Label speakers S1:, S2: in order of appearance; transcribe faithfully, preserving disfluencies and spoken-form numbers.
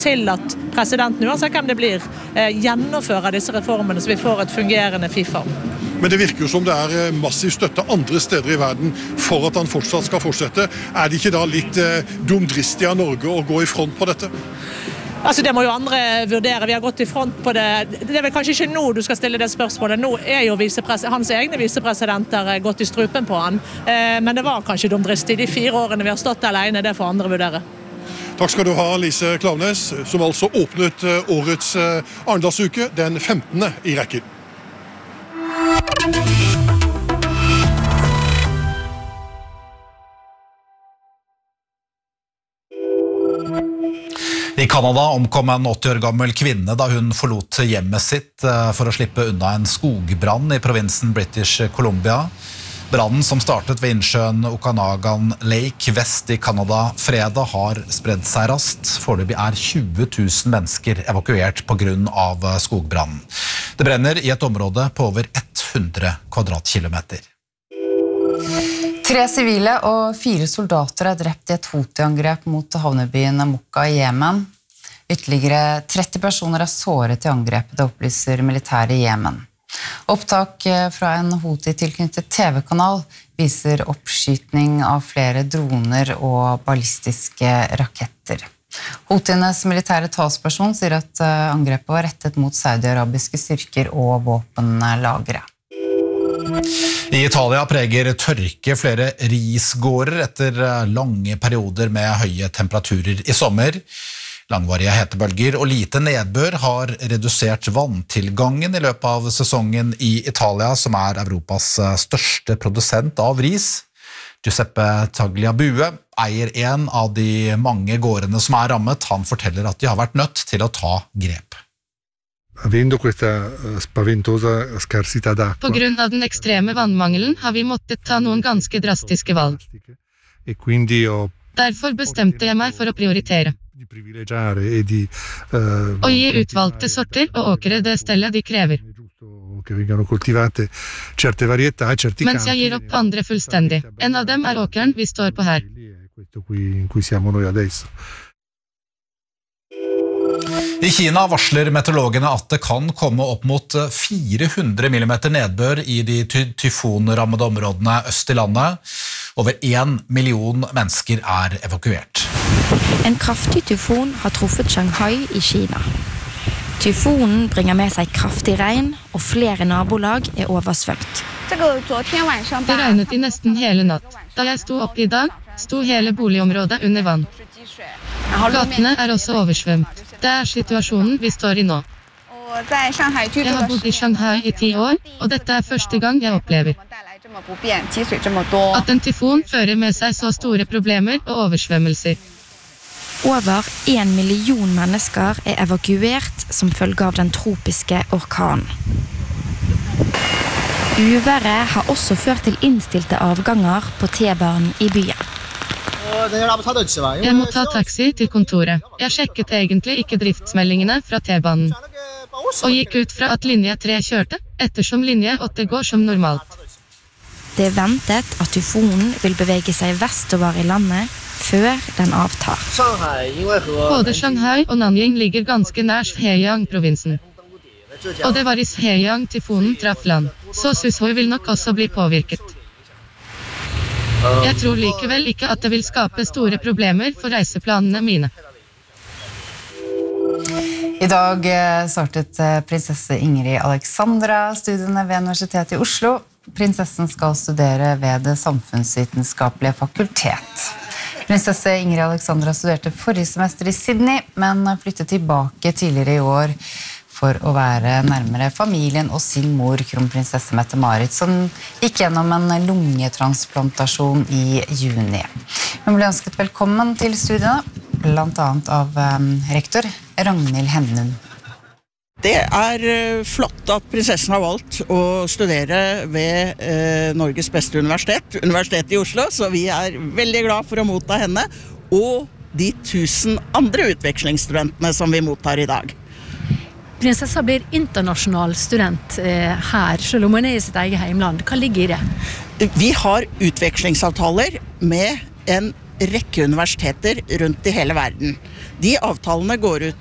S1: til at presidenten, uansett hvem det blir, gjennomfører disse reformene så vi får et fungerende FIFA.
S2: Men det virker jo som det er massiv støtte andre steder i verden for at han fortsatt skal fortsette. Er det ikke da litt eh, dumdristig av Norge å gå i front på dette?
S1: Altså det må jo andre vurdere. Vi har gått i front på det. Det er vel kanskje ikke nå du skal stille det spørsmålet. Nå er jo hans egne visepresidenter gått i strupen på han. Eh, men det var kanskje dumdristig. De fire årene vi har stått alene, det får andre vurdere.
S2: Takk skal du ha, Lise Klaveness, som altså åpnet årets Arendalsuke den femtende i rekken.
S3: I Kanada omkom en åtti år gammel kvinne da hun forlot hjemmet sitt for å slippe unna en skogbrann i provinsen British Columbia. Brannen som startet ved innsjøen Okanagan Lake vest i Kanada fredag har spredd seg raskt. Foreløpig er tjue tusen mennesker evakuert på grunn av skogbrannen. Det brenner i et område på over hundre kvadratkilometer.
S4: Tre sivile og fire soldater er drept i et Houthi-angrep mot havnebyen Mokka i Jemen. Ytterligere tretti personer er såret i angrepet, det opplyser militæret i Jemen. Opptak fra en Houthi-tilknyttet T V-kanal viser oppskytning av flere droner og ballistiske raketter. Houthienes militære talsperson sier at angrepet var rettet mot saudi-arabiske styrker og våpenlagre.
S3: I Italia preger tørke flere risgårder etter lange perioder med høye temperaturer i sommer. Langvarige hetebølger og lite nedbør har redusert vanntilgangen i løpet av sesongen i Italia, som er Europas største produsent av ris. Giuseppe Tagliabue eier en av de mange gårdene som er rammet. Han forteller at de har vært nødt til å ta grep.
S5: Avendo questa spaventosa scarsità d'acqua.
S6: På grunn av den ekstreme vannmangelen har vi måttet ta noen ganske drastiske valg.
S5: E quindi ho
S6: Derfor bestemte jeg meg for å prioritere.
S5: di privilegiare e di uh,
S6: Og gi utvalgte sorter og åkre det stellet de krever.
S5: che vengano coltivate certe varietà e certi
S6: Mens jeg gir opp andre fullstendig. En av dem er åkeren vi står på her.
S5: Questo qui in cui siamo noi adesso.
S3: I Kina varsler meteorologene at det kan komme opp mot fire hundre millimeter nedbør i de ty- tyfonrammede områdene øst i landet. Over en million mennesker er evakuert.
S7: En kraftig tyfon har truffet Shanghai i Kina. Tyfonen bringer med seg kraftig regn, og flere nabolag er oversvømt.
S6: Det regnet i nesten hele natt. Da jeg sto opp i dag, sto hele boligområdet under vann. Gatene er også oversvømt. Det er situasjonen vi står i nå. Jeg har bodd i Shanghai i ti år, og dette er første gang jeg opplever at en tyfon fører med seg så store problemer og oversvømmelser.
S7: Over en million mennesker er evakuert som følge av den tropiske orkanen. Uværet har også ført til innstilte avganger på T-banen i byen.
S6: Jeg må ta taxi til kontoret. Jeg sjekket egentlig ikke driftsmeldingene fra T-banen, og gikk ut fra at linje tre kjørte, ettersom linje åtte går som normalt.
S7: Det er ventet at tyfonen vil bevege seg vestover i landet før den avtar.
S6: Både Shanghai og Nanjing ligger ganske nær Zhejiang-provinsen. Og det var i Zhejiang tyfonen traff land, så Sushoi vil nok også bli påvirket. Jeg tror likevel ikke at det vil skape store problemer for reiseplanene mine.
S4: I dag startet prinsesse Ingrid Alexandra studiene ved Universitetet i Oslo. Prinsessen skal studere ved det samfunnsvitenskapelige fakultet. Prinsesse Ingrid Alexandra studerte forrige semester i Sydney, men flyttet tilbake tidligere i år for å være nærmere familien og sin mor, kronprinsesse Mette-Marit, som gikk gjennom en lungetransplantasjon i juni. Hun ble ønsket velkommen til studiene, blant annet av um, rektor Ragnhild Hennum.
S8: Det er flott at prinsessen har valgt å studere ved eh, Norges beste universitet, Universitetet i Oslo, så vi er veldig glad for å motta henne, og de tusen andre utvekslingsstudentene som vi mottar i dag.
S9: Prinsessa blir internasjonal student eh, her, selv om hun er i sitt eget heimland. Hva ligger i det?
S8: Vi har utvekslingsavtaler med en rekke universiteter rundt i hele verden. De avtalene går ut